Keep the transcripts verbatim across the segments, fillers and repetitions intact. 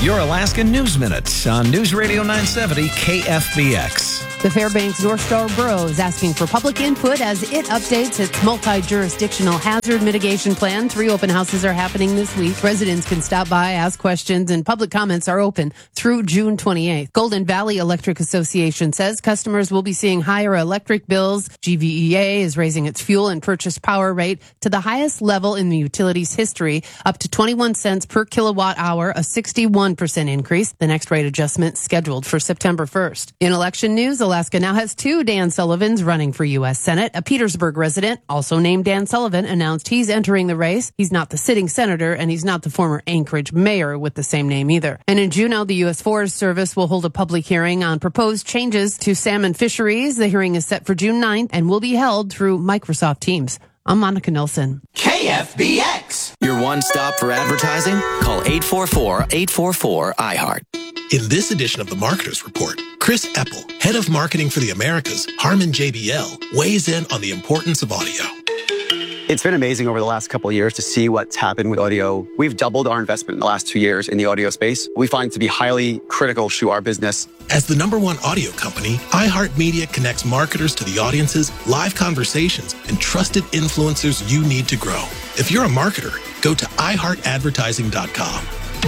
Your Alaska News Minute on News Radio nine seventy K F B X. The Fairbanks North Star Borough is asking for public input as it updates its multi-jurisdictional hazard mitigation plan. Three open houses are happening this week. Residents can stop by, ask questions, and public comments are open through June twenty-eighth. Golden Valley Electric Association says customers will be seeing higher electric bills. G V E A is raising its fuel and purchase power rate to the highest level in the utility's history, up to twenty-one cents per kilowatt hour, a sixty-one percent increase. The next rate adjustment scheduled for September first. In election news, Alaska now has two Dan Sullivans running for U S Senate. A Petersburg resident, also named Dan Sullivan, announced he's entering the race. He's not the sitting senator, and he's not the former Anchorage mayor with the same name either. And in Juneau, the U S Forest Service will hold a public hearing on proposed changes to salmon fisheries. The hearing is set for June ninth and will be held through Microsoft Teams. I'm Monica Nilsson. K F B X. Your one stop for advertising? Call eight four four, eight four four, I heart. In this edition of the Marketers Report, Chris Eppel, head of marketing for the Americas, Harman J B L, weighs in on the importance of audio. It's been amazing over the last couple of years to see what's happened with audio. We've doubled our investment in the last two years in the audio space. We find it to be highly critical to our business. As the number one audio company, iHeartMedia connects marketers to the audiences, live conversations, and trusted influencers you need to grow. If you're a marketer, go to i heart advertising dot com.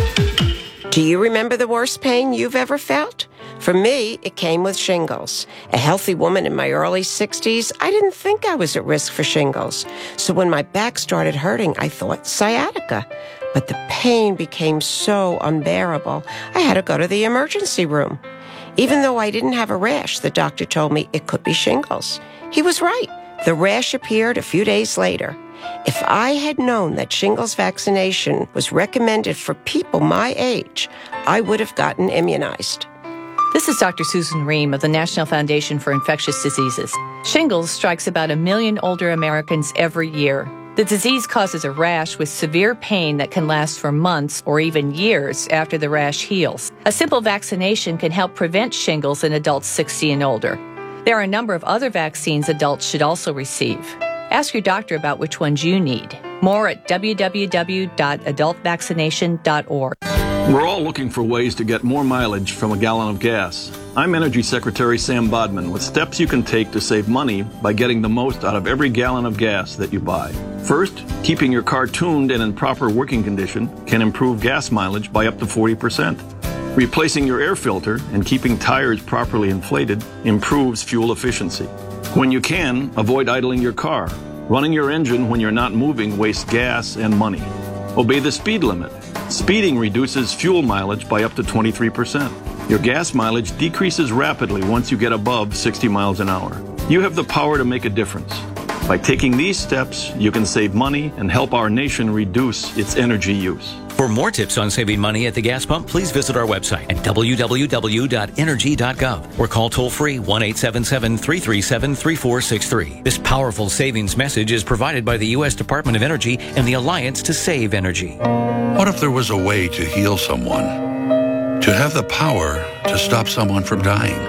Do you remember the worst pain you've ever felt? For me, it came with shingles. A healthy woman in my early sixties, I didn't think I was at risk for shingles. So when my back started hurting, I thought sciatica. But the pain became so unbearable, I had to go to the emergency room. Even though I didn't have a rash, the doctor told me it could be shingles. He was right. The rash appeared a few days later. If I had known that shingles vaccination was recommended for people my age, I would have gotten immunized. This is Doctor Susan Ream of the National Foundation for Infectious Diseases. Shingles strikes about a million older Americans every year. The disease causes a rash with severe pain that can last for months or even years after the rash heals. A simple vaccination can help prevent shingles in adults sixty and older. There are a number of other vaccines adults should also receive. Ask your doctor about which ones you need. More at w w w dot adult vaccination dot org. We're all looking for ways to get more mileage from a gallon of gas. I'm Energy Secretary Sam Bodman with steps you can take to save money by getting the most out of every gallon of gas that you buy. First, keeping your car tuned and in proper working condition can improve gas mileage by up to forty percent. Replacing your air filter and keeping tires properly inflated improves fuel efficiency. When you can, avoid idling your car. Running your engine when you're not moving wastes gas and money. Obey the speed limit. Speeding reduces fuel mileage by up to twenty-three percent. Your gas mileage decreases rapidly once you get above sixty miles an hour. You have the power to make a difference. By taking these steps, you can save money and help our nation reduce its energy use. For more tips on saving money at the gas pump, please visit our website at w w w dot energy dot gov or call toll-free one eight seven seven, three three seven, three four six three. This powerful savings message is provided by the U S Department of Energy and the Alliance to Save Energy. What if there was a way to heal someone? To have the power to stop someone from dying?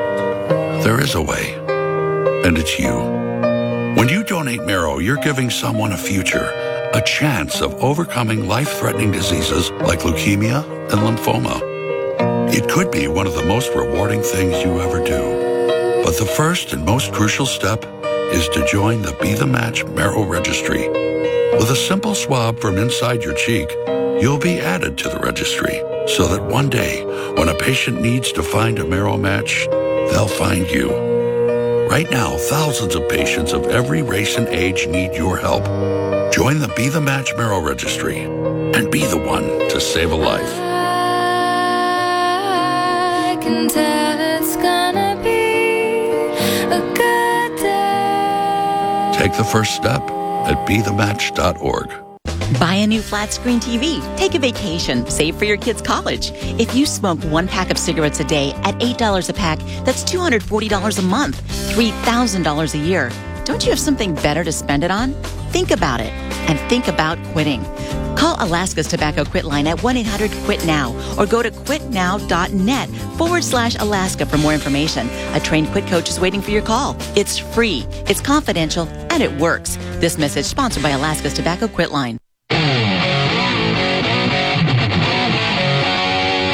There is a way, and it's you. When you donate marrow, you're giving someone a future, a chance of overcoming life-threatening diseases like leukemia and lymphoma. It could be one of the most rewarding things you ever do. But the first and most crucial step is to join the Be the Match Marrow Registry. With a simple swab from inside your cheek, you'll be added to the registry so that one day, when a patient needs to find a marrow match, they'll find you. Right now, thousands of patients of every race and age need your help. Join the Be the Match Marrow Registry and be the one to save a life. I can tell it's gonna be a good day. Take the first step at be the match dot org. Buy a new flat screen T V. Take a vacation. Save for your kids' college. If you smoke one pack of cigarettes a day at eight dollars a pack, that's two hundred forty dollars a month, three thousand dollars a year. Don't you have something better to spend it on? Think about it, and think about quitting. Call Alaska's Tobacco Quit line at one eight hundred quit now or go to quitnow.net forward slash Alaska for more information. A trained quit coach is waiting for your call. It's free, it's confidential, and it works. This message sponsored by Alaska's Tobacco Quit line.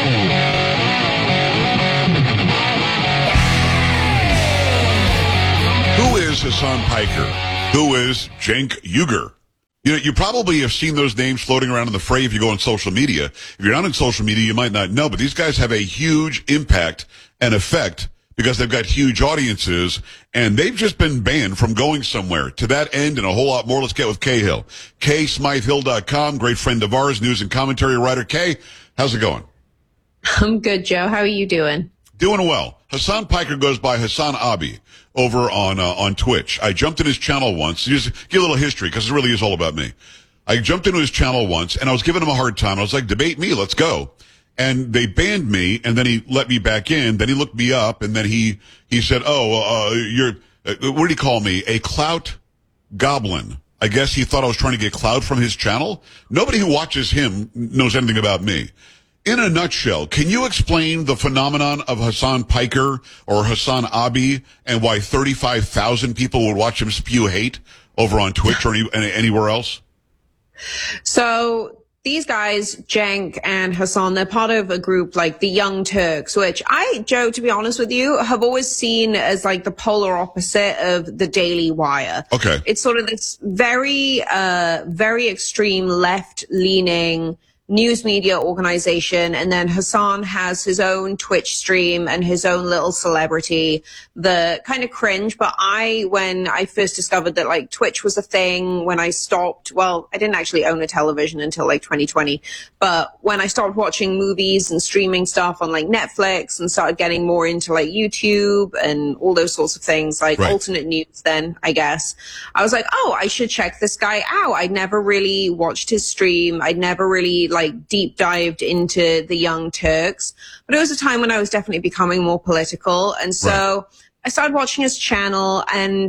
Hasan Piker? Who is Cenk Uygur? You know, you probably have seen those names floating around in the fray if you go on social media. If you're not on social media, you might not know, but these guys have a huge impact and effect because they've got huge audiences, and they've just been banned from going somewhere. To that end and a whole lot more, let's get with Kay Hill. Kay, Smythe Hill dot com, great friend of ours, news and commentary writer. Kay, how's it going? I'm good, Joe. How are you doing? Doing well. Hasan Piker goes by Hassan Abi over on uh, on Twitch. I jumped in his channel once. Just give a little history because it really is all about me. I jumped into his channel once, and I was giving him a hard time. I was like, debate me, let's go. And they banned me, and then he let me back in. Then he looked me up, and then he, he said, oh, uh, you're, uh, what did he call me? A clout goblin. I guess he thought I was trying to get clout from his channel. Nobody who watches him knows anything about me. In a nutshell, can you explain the phenomenon of Hasan Piker or Hassan Abi and why thirty-five thousand people would watch him spew hate over on Twitch or any, anywhere else? So these guys, Cenk and Hasan, they're part of a group like the Young Turks, which I, Joe, to be honest with you, have always seen as like the polar opposite of the Daily Wire. Okay. It's sort of this very, uh, very extreme left-leaning news media organization, and then Hasan has his own Twitch stream and his own little celebrity that kind of cringe. But I, when I first discovered that like Twitch was a thing, when I stopped, well, I didn't actually own a television until like twenty twenty, but when I started watching movies and streaming stuff on like Netflix and started getting more into like YouTube and all those sorts of things, like right. alternate news, then I guess I was like, oh, I should check this guy out. I'd never really watched his stream. I'd never really like deep dived into the Young Turks, but it was a time when I was definitely becoming more political. And so right. I started watching his channel, and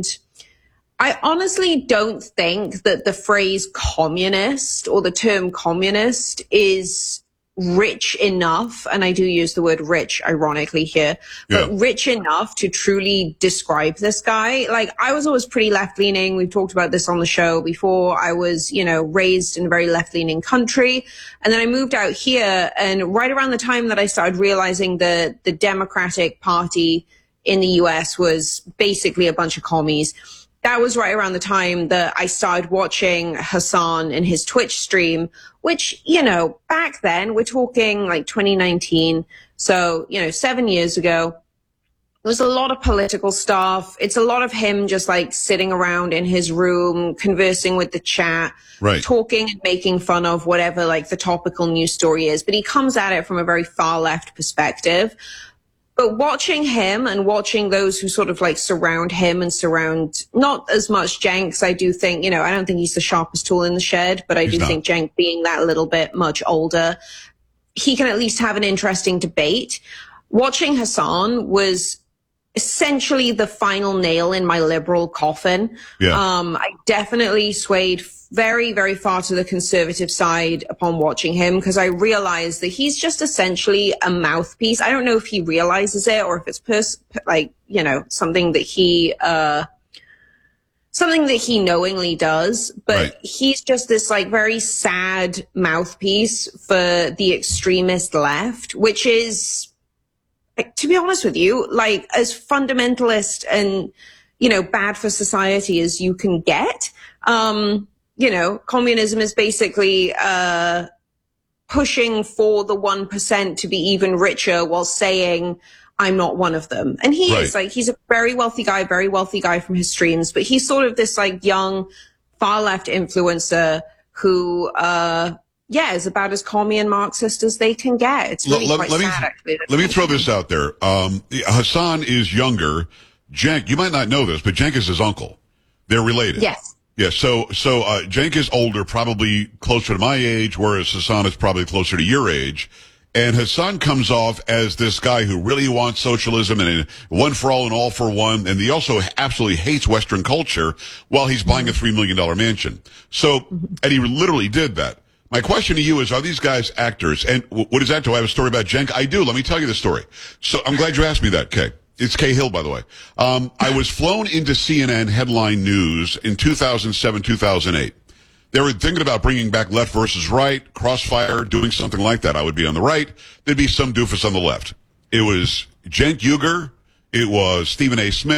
I honestly don't think that the phrase communist or the term communist is rich enough, and I do use the word rich ironically here, but yeah. rich enough to truly describe this guy. Like, I was always pretty left-leaning. We've talked about this on the show before. I was, you know, raised in a very left-leaning country. And then I moved out here, and right around the time that I started realizing that the Democratic Party in the U S was basically a bunch of commies, that was right around the time that I started watching Hasan in his Twitch stream, which, you know, back then, we're talking like twenty nineteen. So, you know, seven years ago, there was a lot of political stuff. It's a lot of him just like sitting around in his room, conversing with the chat, right. talking and making fun of whatever like the topical news story is. But he comes at it from a very far left perspective. But watching him and watching those who sort of like surround him and surround not as much Cenk, 'cause I do think, you know, I don't think he's the sharpest tool in the shed, but I he's do not. think Cenk being that little bit much older, he can at least have an interesting debate. Watching Hasan was essentially the final nail in my liberal coffin. Yeah. Um, I definitely swayed very, very far to the conservative side upon watching him, because I realized that he's just essentially a mouthpiece. I don't know if he realizes it or if it's pers- like, you know, something that he, uh, something that he knowingly does, but right. he's just this like very sad mouthpiece for the extremist left, which is, to be honest with you, like as fundamentalist and, you know, bad for society as you can get. Um, you know, communism is basically, uh, pushing for the one percent to be even richer while saying, I'm not one of them. And he right. is like, he's a very wealthy guy, very wealthy guy from his streams, but he's sort of this like young, far left influencer who, uh, yeah, is about as commie and Marxist as they can get. It's really let, quite let sad, me, actually. Let me throw this out there. Um, Hasan is younger. Cenk, you might not know this, but Cenk is his uncle. They're related. Yes. Yeah, so, so, uh, Cenk is older, probably closer to my age, whereas Hasan is probably closer to your age. And Hasan comes off as this guy who really wants socialism and one for all and all for one. And he also absolutely hates Western culture while he's buying a three million dollars mansion. So, and he literally did that. My question to you is, are these guys actors? And what is that? Do I have a story about Cenk? I do. Let me tell you the story. So I'm glad you asked me that, Kay. It's Kay Hill, by the way. Um, I was flown into C N N headline news in two thousand seven, two thousand eight. They were thinking about bringing back left versus right, crossfire, doing something like that. I would be on the right. There'd be some doofus on the left. It was Cenk Uygur. It was Stephen A. Smith.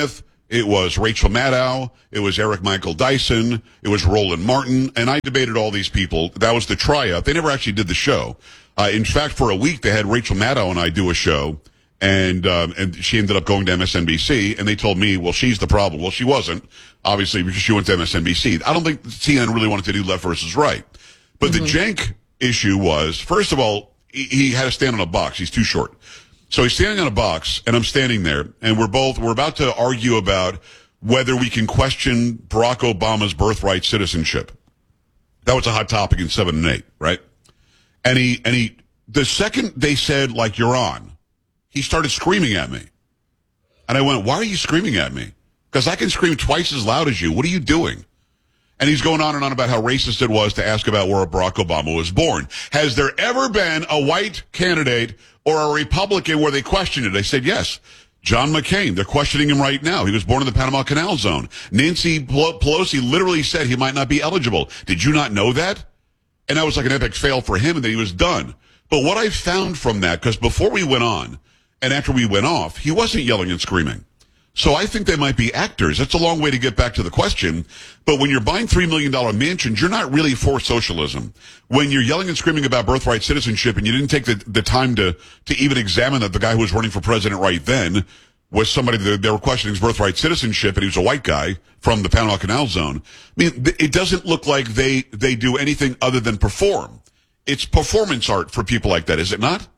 It was Rachel Maddow. It was Eric Michael Dyson. It was Roland Martin. And I debated all these people. That was the tryout. They never actually did the show. Uh, in fact, for a week, they had Rachel Maddow and I do a show. And, um, and she ended up going to M S N B C. And they told me, well, she's the problem. Well, she wasn't, obviously, because she went to M S N B C. I don't think C N N really wanted to do left versus right. But mm-hmm. the Cenk issue was, first of all, he, he had to stand on a box. He's too short. So he's standing on a box, and I'm standing there, and we're both, we're about to argue about whether we can question Barack Obama's birthright citizenship. That was a hot topic in seven and eight, right? And he, and he, the second they said, like, you're on, he started screaming at me. And I went, why are you screaming at me? Because I can scream twice as loud as you. What are you doing? And he's going on and on about how racist it was to ask about where Barack Obama was born. Has there ever been a white candidate or a Republican where they questioned it? I said, yes. John McCain, they're questioning him right now. He was born in the Panama Canal Zone. Nancy Pelosi literally said he might not be eligible. Did you not know that? And that was like an epic fail for him, and then he was done. But what I found from that, because before we went on and after we went off, he wasn't yelling and screaming. So I think they might be actors. That's a long way to get back to the question. But when you're buying three million dollars mansions, you're not really for socialism. When you're yelling and screaming about birthright citizenship and you didn't take the, the time to, to even examine that the guy who was running for president right then was somebody that they were questioning his birthright citizenship, and he was a white guy from the Panama Canal Zone. I mean, it doesn't look like they, they do anything other than perform. It's performance art for people like that, is it not?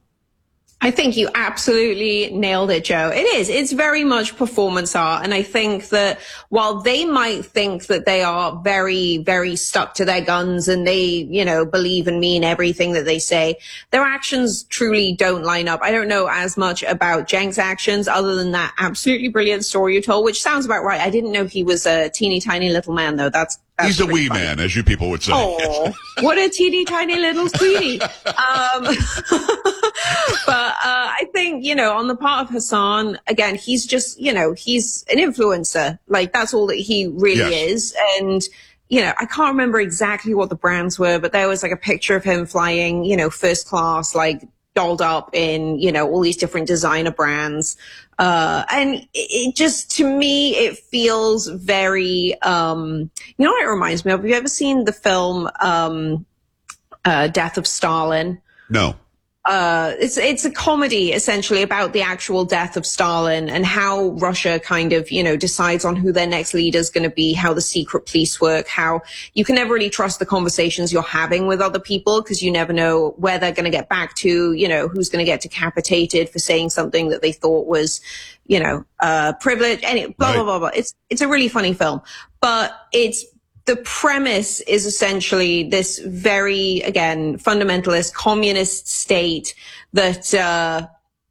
I think you absolutely nailed it, Joe. It is. It's very much performance art. And I think that while they might think that they are very, very stuck to their guns and they, you know, believe and mean everything that they say, their actions truly don't line up. I don't know as much about Cenk's actions other than that absolutely brilliant story you told, which sounds about right. I didn't know he was a teeny tiny little man, though. That's That's He's a wee funny. man, as you people would say. Oh, what a teeny tiny little sweetie. Um, but uh, I think, you know, on the part of Hasan, again, he's just, you know, he's an influencer. Like, that's all that he really yes. is. And, you know, I can't remember exactly what the brands were, but there was like a picture of him flying, you know, first class, like dolled up in, you know, all these different designer brands. Uh, and it, it just, to me, it feels very, um, you know what it reminds me of? Have you ever seen the film, um, uh, Death of Stalin? No. Uh, it's, it's a comedy essentially about the actual death of Stalin and how Russia kind of, you know, decides on who their next leader is going to be, how the secret police work, how you can never really trust the conversations you're having with other people because you never know where they're going to get back to, you know, who's going to get decapitated for saying something that they thought was, you know, uh, privilege, and blah, right. blah, blah, blah. It's, it's a really funny film, but it's, the premise is essentially this very, again, fundamentalist communist state that uh,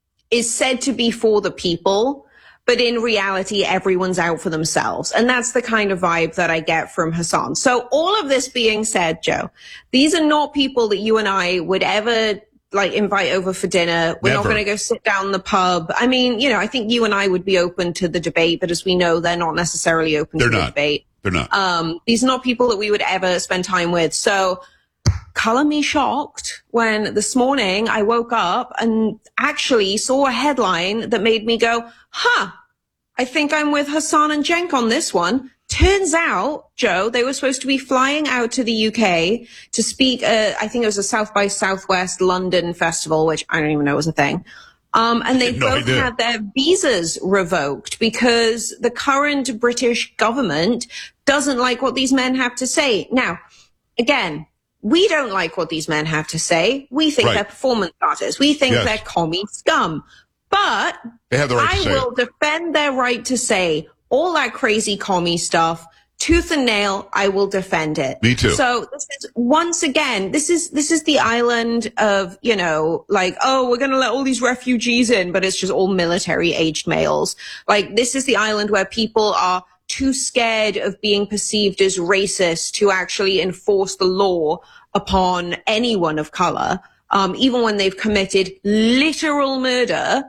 is said to be for the people, but in reality, everyone's out for themselves. And that's the kind of vibe that I get from Hasan. So all of this being said, Joe, these are not people that you and I would ever like invite over for dinner. We're Never. not going to go sit down in the pub. I mean, you know, I think you and I would be open to the debate, but as we know, they're not necessarily open They're to the not. debate. They're not. Um, these are not people that we would ever spend time with. So color me shocked when this morning I woke up and actually saw a headline that made me go, huh, I think I'm with Hasan and Cenk on this one. Turns out, Joe, they were supposed to be flying out to the U K to speak, uh, I think it was a South by Southwest London festival, which I don't even know was a thing. Um, and they No both idea. had their visas revoked because the current British government doesn't like what these men have to say. Now, again, we don't like what these men have to say. We think Right. they're performance artists. We think Yes. they're commie scum. But They have the right I to say will it. defend their right to say all that crazy commie stuff. Tooth and nail, I will defend it. Me too. So this is, once again, this is, this is the island of, you know, like, oh, we're going to let all these refugees in, but it's just all military aged males. Like, this is the island where people are too scared of being perceived as racist to actually enforce the law upon anyone of color, um, even when they've committed literal murder.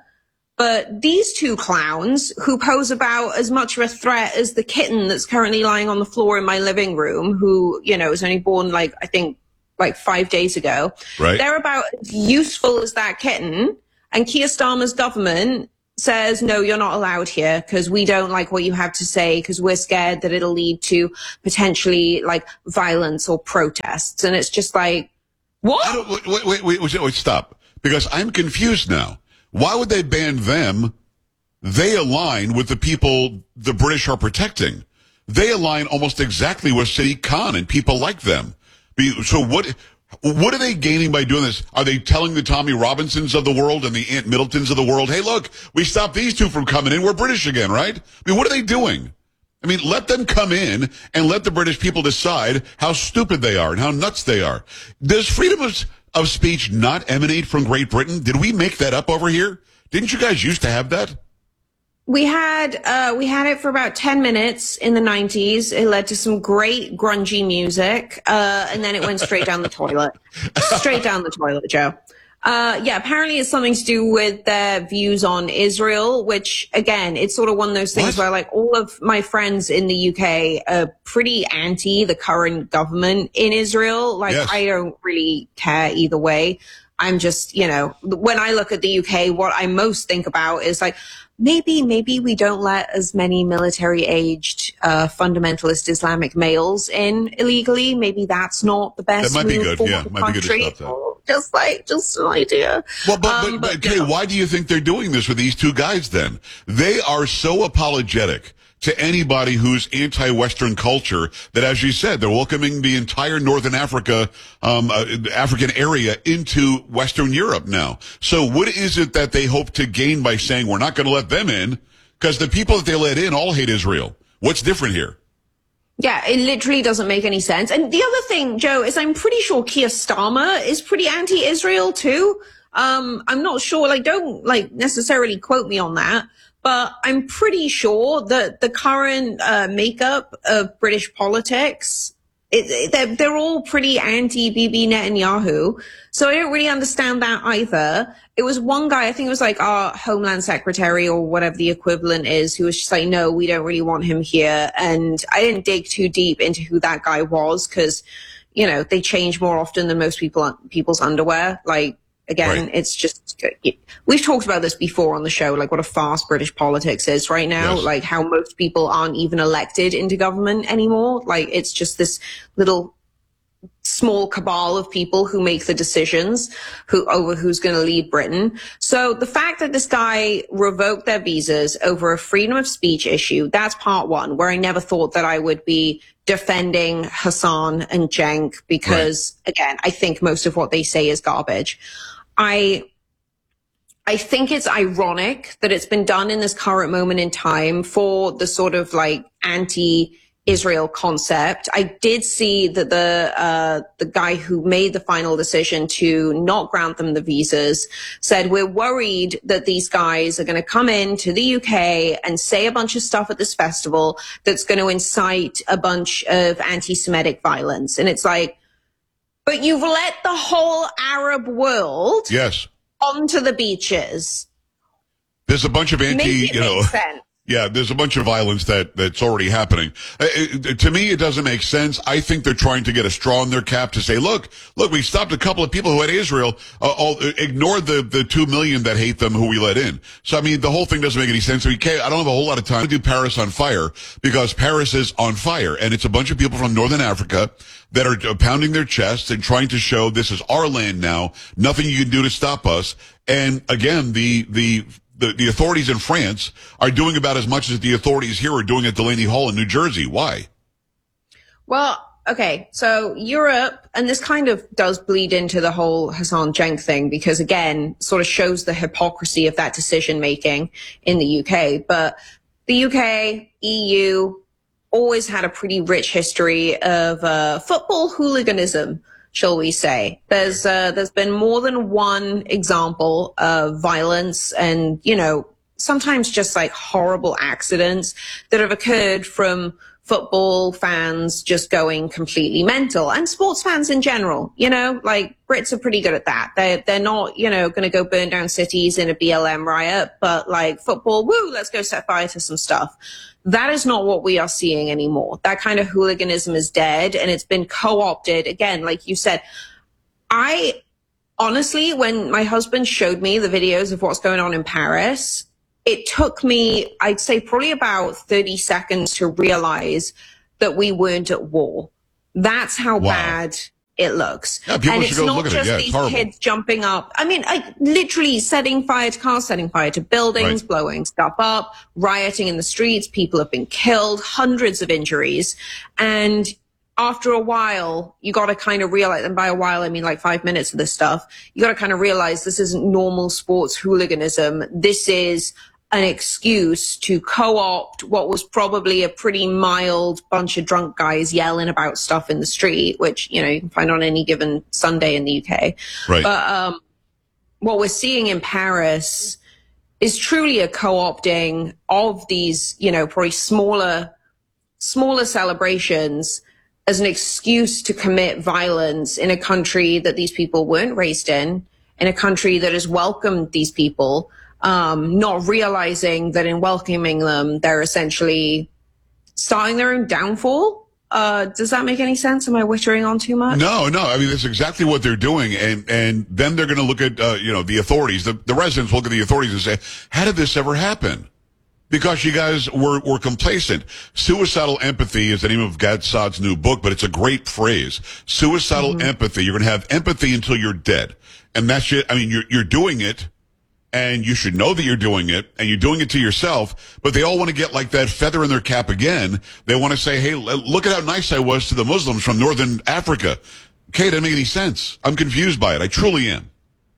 But these two clowns, who pose about as much of a threat as the kitten that's currently lying on the floor in my living room, who, you know, was only born, like, I think, like five days ago. Right. They're about as useful as that kitten. And Keir Starmer's government says, no, you're not allowed here because we don't like what you have to say because we're scared that it'll lead to potentially like violence or protests. And it's just like, what? I don't, wait, wait, wait, wait, wait, stop. Because I'm confused now. Why would they ban them? They align with the people the British are protecting. They align almost exactly with Sadiq Khan and people like them. So what, what are they gaining by doing this? Are they telling the Tommy Robinsons of the world and the Ant Middletons of the world, hey, look, we stopped these two from coming in. We're British again, right? I mean, what are they doing? I mean, let them come in and let the British people decide how stupid they are and how nuts they are. Does freedom of, of speech not emanate from Great Britain? Did we make that up over here? Didn't you guys used to have that? We had, uh, we had it for about ten minutes in the nineties. It led to some great grungy music. Uh, and then it went straight down the toilet. Straight down the toilet, Joe. Uh, yeah, apparently it's something to do with their views on Israel, which again, it's sort of one of those things what? where like all of my friends in the U K are pretty anti the current government in Israel. Like yes. I don't really care either way. I'm just, you know, when I look at the U K, what I most think about is like, maybe, maybe we don't let as many military aged, uh, fundamentalist Islamic males in illegally. Maybe that's not the best. That might move be good. for Yeah, the might be good to country. stop that. Just like, just an idea. Well, but, um, but, but, but Kay, you know. why do you think they're doing this with these two guys then? They are so apologetic to anybody who's anti-Western culture that, as you said, they're welcoming the entire Northern Africa, um, uh, African area into Western Europe now. So what is it that they hope to gain by saying we're not going to let them in? Because the people that they let in all hate Israel. What's different here? Yeah, it literally doesn't make any sense. And the other thing, Joe, is I'm pretty sure Keir Starmer is pretty anti-Israel too. Um, I'm not sure, like, don't, like, necessarily quote me on that, but I'm pretty sure that the current, uh, makeup of British politics, it, it, they're, they're all pretty anti-Bibi Netanyahu. So I don't really understand that either. It was one guy, I think it was like our Homeland Secretary or whatever the equivalent is, who was just like, no, we don't really want him here. And I didn't dig too deep into who that guy was because, you know, they change more often than most people, people's underwear. Like, again, right. It's just, we've talked about this before on the show, like what a farce British politics is right now, yes. Like how most people aren't even elected into government anymore. Like it's just this little small cabal of people who make the decisions who over who's going to lead Britain. So the fact that this guy revoked their visas over a freedom of speech issue, that's part one, where I never thought that I would be defending Hassan and Cenk because, right. Again, I think most of what they say is garbage. I I think it's ironic that it's been done in this current moment in time for the sort of like anti-Israel concept. I did see that the uh the guy who made the final decision to not grant them the visas said, we're worried that these guys are going to come into the U K and say a bunch of stuff at this festival that's going to incite a bunch of anti-Semitic violence. And it's like, but you've let the whole Arab world yes. onto the beaches. There's a bunch of anti, Make it you know, make sense. Yeah, there's a bunch of violence that, that's already happening. Uh, it, to me, it doesn't make sense. I think they're trying to get a straw in their cap to say, look, look, we stopped a couple of people who had Israel, uh, all, uh, ignore the, the two million that hate them who we let in. So, I mean, the whole thing doesn't make any sense. I mean, I don't have a whole lot of time to do Paris on fire because Paris is on fire and it's a bunch of people from Northern Africa that are pounding their chests and trying to show this is our land now. Nothing you can do to stop us. And again, the, the, The, the authorities in France are doing about as much as the authorities here are doing at Delaney Hall in New Jersey. Why? Well, okay, so Europe, and this kind of does bleed into the whole Hassan Cenk thing because, again, sort of shows the hypocrisy of that decision-making in the U K. But the U K, E U, always had a pretty rich history of uh, football hooliganism, shall we say. There's, uh, there's been more than one example of violence and, you know, sometimes just like horrible accidents that have occurred from football fans just going completely mental and sports fans in general. You know, like Brits are pretty good at that. They, they're not, you know, going to go burn down cities in a B L M riot, but like football, woo, let's go set fire to some stuff. That is not what we are seeing anymore. That kind of hooliganism is dead and it's been co-opted. Again, like you said, I honestly, when my husband showed me the videos of what's going on in Paris, it took me, I'd say probably about thirty seconds to realize that we weren't at war. That's how Wow. bad it looks. Yeah, people and should it's go not look at it. just Yeah, it's these horrible. kids jumping up. I mean, like literally setting fire to cars, setting fire to buildings, Right. blowing stuff up, rioting in the streets. People have been killed, hundreds of injuries. And after a while, you got to kind of realize, and by a while, I mean like five minutes of this stuff, you got to kind of realize this isn't normal sports hooliganism. This is an excuse to co-opt what was probably a pretty mild bunch of drunk guys yelling about stuff in the street, which, you know, you can find on any given Sunday in the U K. Right. But um, what we're seeing in Paris is truly a co-opting of these, you know, probably smaller, smaller celebrations as an excuse to commit violence in a country that these people weren't raised in, in a country that has welcomed these people. Um, not realizing that in welcoming them, they're essentially starting their own downfall. Uh, does that make any sense? Am I wittering on too much? No, no. I mean, that's exactly what they're doing. And, and then they're going to look at, uh, you know, the authorities, the, the residents will look at the authorities and say, how did this ever happen? Because you guys were, were complacent. Suicidal empathy is the name of Gad Saad's new book, but it's a great phrase. Suicidal mm-hmm. empathy. You're going to have empathy until you're dead. And that's it. I mean, you're, you're doing it. And you should know that you're doing it, and you're doing it to yourself, but they all want to get like that feather in their cap again. They want to say, hey, look at how nice I was to the Muslims from Northern Africa. Okay, it doesn't make any sense. I'm confused by it. I truly am.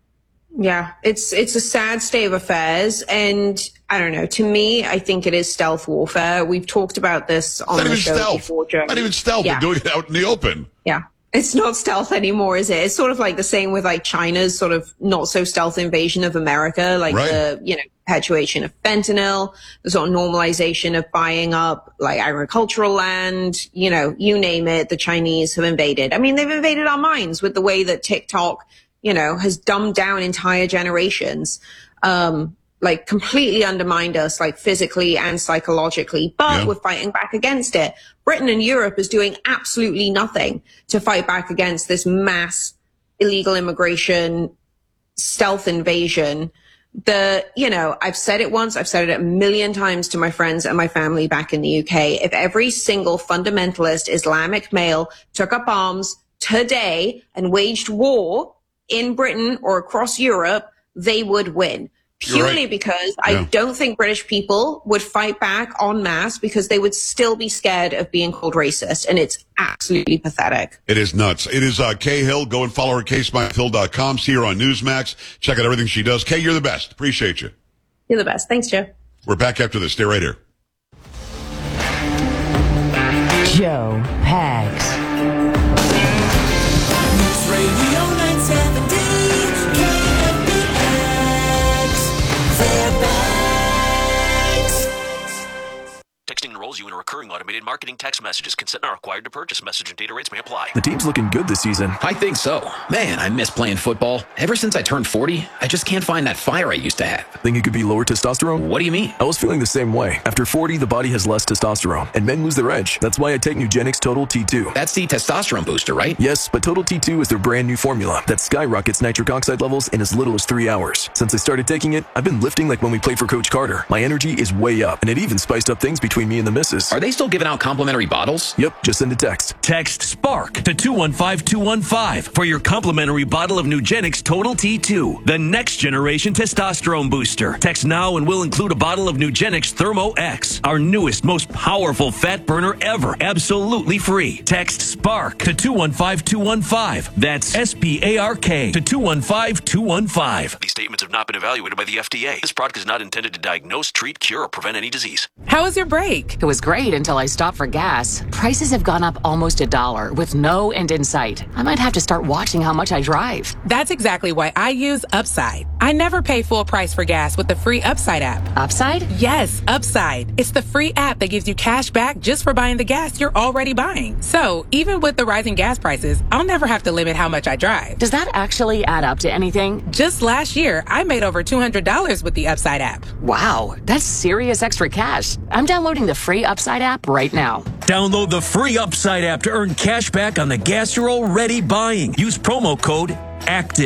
Yeah, it's it's a sad state of affairs, and I don't know. To me, I think it is stealth warfare. We've talked about this on Not the even show stealth. before, Joe. Not even stealth. Yeah. They're doing it out in the open. Yeah. It's not stealth anymore, is it? It's sort of like the same with like China's sort of not so stealth invasion of America, like Right. the, you know, perpetuation of fentanyl, the sort of normalization of buying up like agricultural land, you know, you name it, the Chinese have invaded. I mean, they've invaded our minds with the way that TikTok, you know, has dumbed down entire generations, um, like completely undermined us, like physically and psychologically, but Yeah. we're fighting back against it. Britain and Europe is doing absolutely nothing to fight back against this mass illegal immigration, stealth invasion. The, you know, I've said it once, I've said it a million times to my friends and my family back in the U K. If every single fundamentalist Islamic male took up arms today and waged war in Britain or across Europe, they would win. You're Purely right. because Yeah. I don't think British people would fight back en masse because they would still be scared of being called racist. And it's absolutely pathetic. It is nuts. It is uh, Kay Hill. Go and follow her at Kay Smythe Hill dot com. See her on Newsmax. Check out everything she does. Kay, you're the best. Appreciate you. You're the best. Thanks, Joe. We're back after this. Stay right here. Joe Pags. Radio nine seventy, K F B X, Fairbanks. Texting enrolls you in a recurring automated marketing text messages. Consent not required to purchase. Message and data rates may apply. The team's looking good this season. I think so. Man, I miss playing football. Ever since I turned forty, I just can't find that fire I used to have. Think it could be lower testosterone? What do you mean? I was feeling the same way. After forty, the body has less testosterone, and men lose their edge. That's why I take Nugenix Total T two. That's the testosterone booster, right? Yes, but Total T two is their brand new formula that skyrockets nitric oxide levels in as little as three hours. Since I started taking it, I've been lifting like when we played for Coach Carter. My energy is way up, and it even spiced up things between me and the missus. Are they still giving out complimentary bottles? Yep, just send a text. Text SPARK to two one five two one five for your complimentary bottle of Nugenix Total T two, the next generation testosterone booster. Text now and we'll include a bottle of Nugenix Thermo X, our newest, most powerful fat burner ever, absolutely free. Text SPARK to two one five two one five. That's S P A R K to two one five two one five. These statements have not been evaluated by the F D A. This product is not intended to diagnose, treat, cure, or prevent any disease. How was your break? It was great until I stopped for gas. Prices have gone up almost a dollar with no end in sight. I might have to start watching how much I drive. That's exactly why I use Upside. I never pay full price for gas with the free Upside app. Upside? Yes, Upside. It's the free app that gives you cash back just for buying the gas you're already buying. So even with the rising gas prices, I'll never have to limit how much I drive. Does that actually add up to anything? Just last year, I made over two hundred dollars with the Upside app. Wow, that's serious extra cash. I'm downloading the free Upside app right now. Download the free Upside app to earn cash back on the gas you're already buying. Use promo code ACTIVE.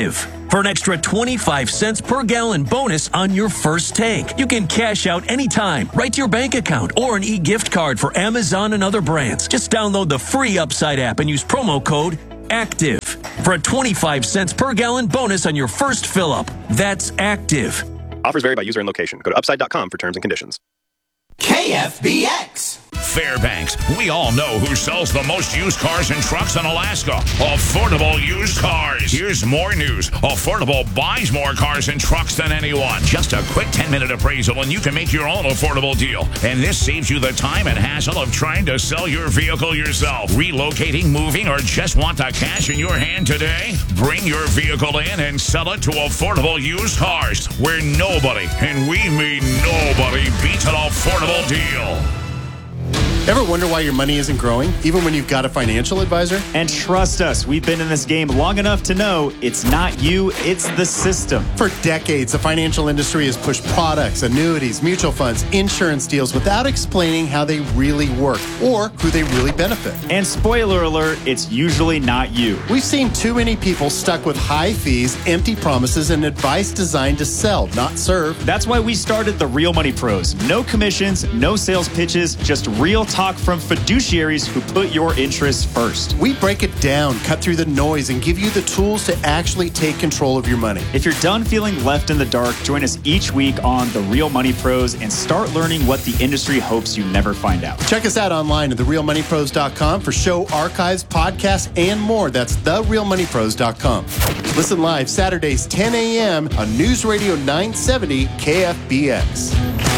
for an extra twenty-five cents per gallon bonus on your first tank. You can cash out anytime, right to your bank account, or an e-gift card for Amazon and other brands. Just download the free Upside app and use promo code ACTIVE for a twenty-five cents per gallon bonus on your first fill-up. That's ACTIVE. Offers vary by user and location. Go to upside dot com for terms and conditions. K F B X. Fairbanks, we all know who sells the most used cars and trucks in Alaska. Affordable Used Cars. Here's more news. Affordable buys more cars and trucks than anyone. Just a quick ten-minute appraisal and you can make your own affordable deal. And this saves you the time and hassle of trying to sell your vehicle yourself. Relocating, moving, or just want the cash in your hand today? Bring your vehicle in and sell it to Affordable Used Cars, where nobody, and we mean nobody, beats an affordable deal. Ever wonder why your money isn't growing, even when you've got a financial advisor? And trust us, we've been in this game long enough to know it's not you, it's the system. For decades, the financial industry has pushed products, annuities, mutual funds, insurance deals without explaining how they really work or who they really benefit. And spoiler alert, it's usually not you. We've seen too many people stuck with high fees, empty promises, and advice designed to sell, not serve. That's why we started the Real Money Pros. No commissions, no sales pitches, just real talk from fiduciaries who put your interests first. We break it down, cut through the noise, and give you the tools to actually take control of your money. If you're done feeling left in the dark, join us each week on The Real Money Pros and start learning what the industry hopes you never find out. Check us out online at the real money pros dot com for show archives, podcasts, and more. That's the real money pros dot com. Listen live Saturdays, ten a.m. on News Radio nine seventy K F B X.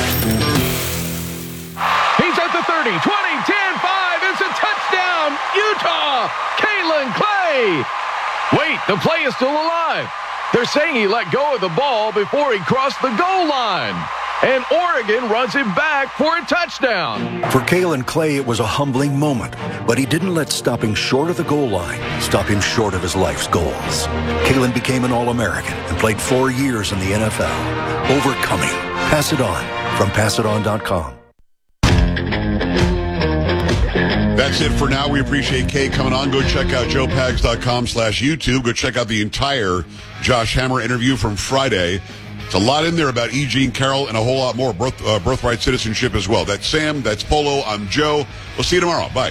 He's at the thirty, twenty, ten, five. It's a touchdown, Utah. Kalen Clay. Wait, the play is still alive. They're saying he let go of the ball before he crossed the goal line. And Oregon runs him back for a touchdown. For Kalen Clay, it was a humbling moment, but he didn't let stopping short of the goal line stop him short of his life's goals. Kalen became an All-American and played four years in the N F L. Overcoming. Pass it on from pass it on dot com. That's it for now. We appreciate Kay coming on. Go check out joe pags dot com slash YouTube. Go check out the entire Josh Hammer interview from Friday. It's a lot in there about E. Jean Carroll and a whole lot more. Birth, uh, birthright citizenship as well. That's Sam. That's Polo. I'm Joe. We'll see you tomorrow. Bye.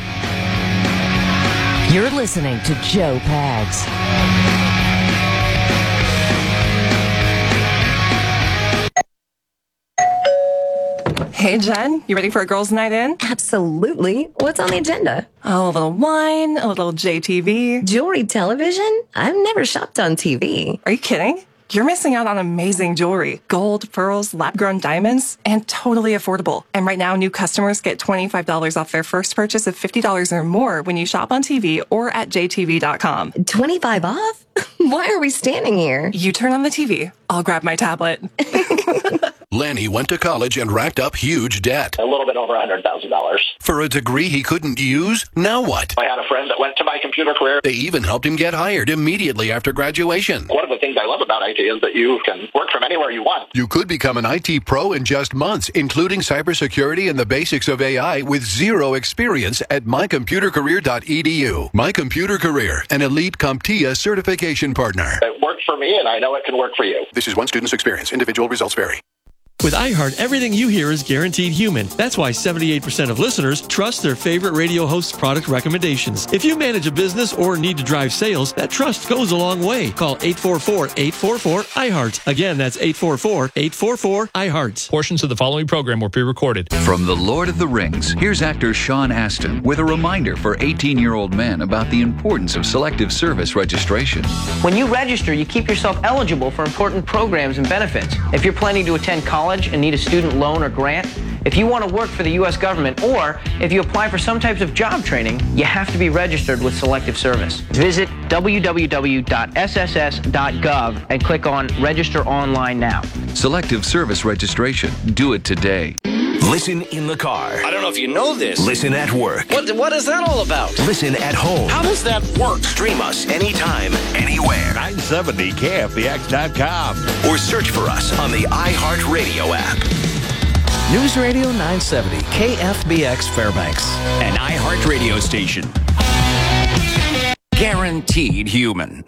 You're listening to Joe Pags. Hey, Jen, you ready for a girls' night in? Absolutely. What's on the agenda? Oh, a little wine, a little J T V. Jewelry television? I've never shopped on T V. Are you kidding? You're missing out on amazing jewelry. Gold, pearls, lab-grown diamonds, and totally affordable. And right now, new customers get twenty-five dollars off their first purchase of fifty dollars or more when you shop on T V or at j t v dot com. twenty-five off? Why are we standing here? You turn on the T V. I'll grab my tablet. Lenny went to college and racked up huge debt. A little bit over one hundred thousand dollars. For a degree he couldn't use? Now what? I had a friend that went to my computer career. They even helped him get hired immediately after graduation. One of the things I love about I T is that you can work from anywhere you want. You could become an I T pro in just months, including cybersecurity and the basics of A I with zero experience at my computer career dot e d u. My Computer Career, an elite CompTIA certification partner. It worked for me, and I know it can work for you. This is one student's experience. Individual results vary. With iHeart, everything you hear is guaranteed human. That's why seventy-eight percent of listeners trust their favorite radio host's product recommendations. If you manage a business or need to drive sales, that trust goes a long way. Call eight four four, eight four four, I heart. Again, that's eight four four, eight four four, I heart. Portions of the following program were pre-recorded. From The Lord of the Rings, here's actor Sean Astin with a reminder for eighteen-year-old men about the importance of Selective Service registration. When you register, you keep yourself eligible for important programs and benefits. If you're planning to attend college and need a student loan or grant, if you want to work for the U S government, or if you apply for some types of job training, you have to be registered with Selective Service. Visit w w w dot s s s dot gov and click on Register Online Now. Selective Service registration. Do it today. Listen in the car. I don't know if you know this. Listen at work. What, what is that all about? Listen at home. How does that work? Stream us anytime, anywhere. nine seventy K F B X dot com. Or search for us on the iHeartRadio app. News Radio nine seventy K F B X Fairbanks. An iHeartRadio station. Guaranteed human.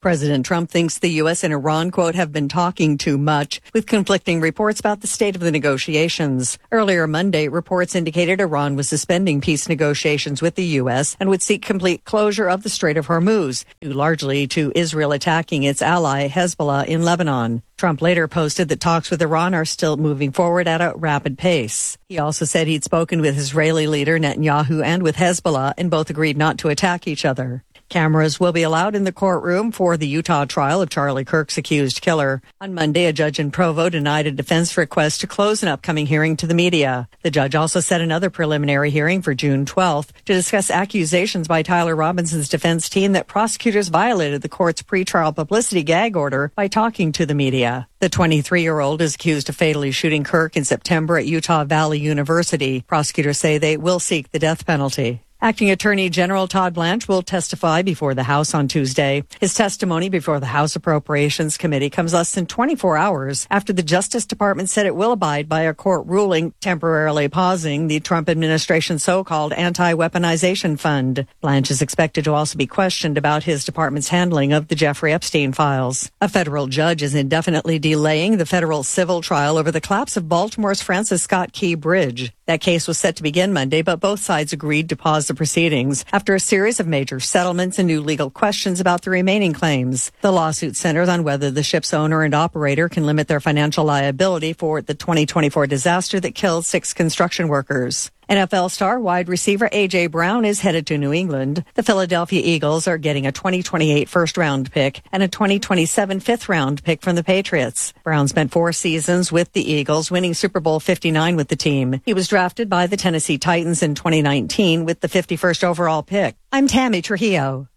President Trump thinks the U S and Iran, quote, have been talking too much, with conflicting reports about the state of the negotiations. Earlier Monday, reports indicated Iran was suspending peace negotiations with the U S and would seek complete closure of the Strait of Hormuz, due largely to Israel attacking its ally Hezbollah in Lebanon. Trump later posted that talks with Iran are still moving forward at a rapid pace. He also said he'd spoken with Israeli leader Netanyahu and with Hezbollah, and both agreed not to attack each other. Cameras will be allowed in the courtroom for the Utah trial of Charlie Kirk's accused killer. On Monday, a judge in Provo denied a defense request to close an upcoming hearing to the media. The judge also set another preliminary hearing for June twelfth to discuss accusations by Tyler Robinson's defense team that prosecutors violated the court's pretrial publicity gag order by talking to the media. The twenty-three-year-old is accused of fatally shooting Kirk in September at Utah Valley University. Prosecutors say they will seek the death penalty. Acting Attorney General Todd Blanche will testify before the House on Tuesday. His testimony before the House Appropriations Committee comes less than twenty-four hours after the Justice Department said it will abide by a court ruling temporarily pausing the Trump administration's so-called anti-weaponization fund. Blanche is expected to also be questioned about his department's handling of the Jeffrey Epstein files. A federal judge is indefinitely delaying the federal civil trial over the collapse of Baltimore's Francis Scott Key Bridge. That case was set to begin Monday, but both sides agreed to pause the proceedings after a series of major settlements and new legal questions about the remaining claims. The lawsuit centers on whether the ship's owner and operator can limit their financial liability for the twenty twenty-four disaster that killed six construction workers. N F L star wide receiver A J. Brown is headed to New England. The Philadelphia Eagles are getting a twenty twenty-eight first-round pick and a twenty twenty-seven fifth-round pick from the Patriots. Brown spent four seasons with the Eagles, winning Super Bowl fifty-nine with the team. He was drafted by the Tennessee Titans in twenty nineteen with the fifty-first overall pick. I'm Tammy Trujillo.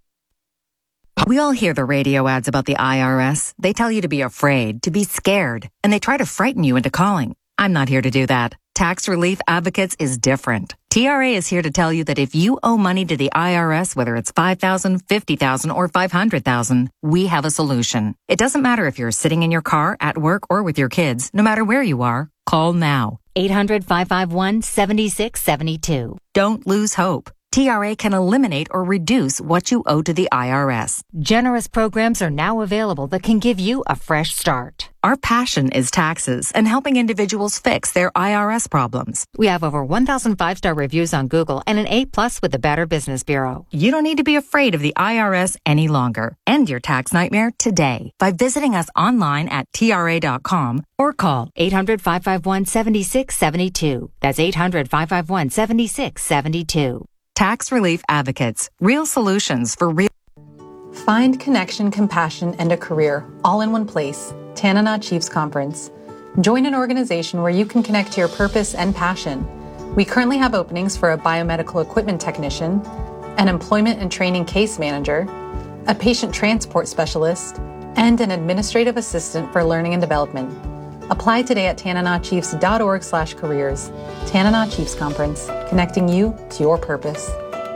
We all hear the radio ads about the I R S. They tell you to be afraid, to be scared, and they try to frighten you into calling. I'm not here to do that. Tax Relief Advocates is different. T R A is here to tell you that if you owe money to the I R S, whether it's five thousand dollars, fifty thousand dollars, or five hundred thousand dollars, we have a solution. It doesn't matter if you're sitting in your car, at work, or with your kids. No matter where you are, call now. eight hundred, five five one, seven six seven two. Don't lose hope. T R A can eliminate or reduce what you owe to the I R S. Generous programs are now available that can give you a fresh start. Our passion is taxes and helping individuals fix their I R S problems. We have over one thousand five-star reviews on Google and an A plus with the Better Business Bureau. You don't need to be afraid of the I R S any longer. End your tax nightmare today by visiting us online at T R A dot com or call eight hundred, five five one, seven six seven two. That's eight hundred, five five one, seven six seven two. Tax Relief Advocates. Real solutions for real. Find connection, compassion, and a career all in one place. Tanana Chiefs Conference. Join an organization where you can connect to your purpose and passion. We currently have openings for a biomedical equipment technician, an employment and training case manager, a patient transport specialist, and an administrative assistant for learning and development. Apply today at tananachiefs.org slash careers. Tanana Chiefs Conference, connecting you to your purpose.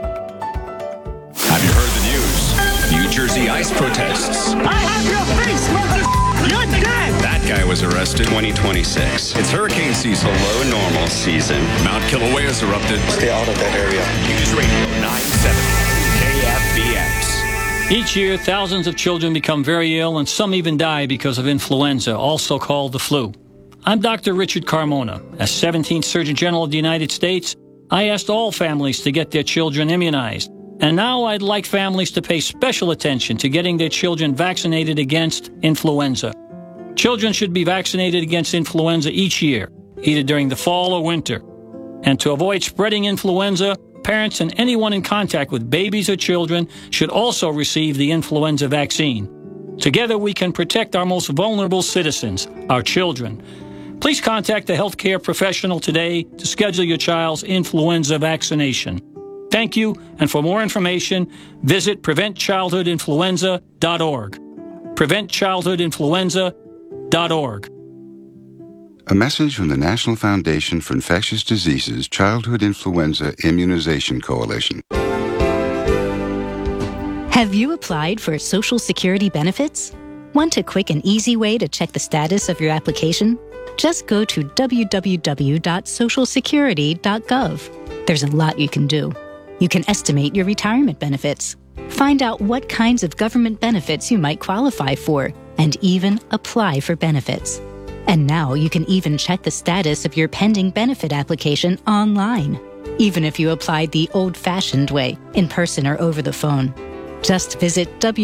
Have you heard the news? New Jersey ICE protests. I have your face, mother... You're dead! That guy was arrested. twenty twenty-six. It's hurricane season. Below normal season. Mount Kilauea's erupted. Stay out of that area. News Radio nine seventy K F B X. Each year, thousands of children become very ill and some even die because of influenza, also called the flu. I'm Doctor Richard Carmona. As seventeenth Surgeon General of the United States, I asked all families to get their children immunized. And now I'd like families to pay special attention to getting their children vaccinated against influenza. Children should be vaccinated against influenza each year, either during the fall or winter. And to avoid spreading influenza, parents and anyone in contact with babies or children should also receive the influenza vaccine. Together we can protect our most vulnerable citizens, our children. Please contact a healthcare professional today to schedule your child's influenza vaccination. Thank you, and for more information, visit prevent childhood influenza dot org. prevent childhood influenza dot org. A message from the National Foundation for Infectious Diseases Childhood Influenza Immunization Coalition. Have you applied for Social Security benefits? Want a quick and easy way to check the status of your application? Just go to w w w dot social security dot gov. There's a lot you can do. You can estimate your retirement benefits, Find out what kinds of government benefits you might qualify for, and even apply for benefits. And now you can even check the status of your pending benefit application online, even if you applied the old-fashioned way, in person or over the phone. Just visit w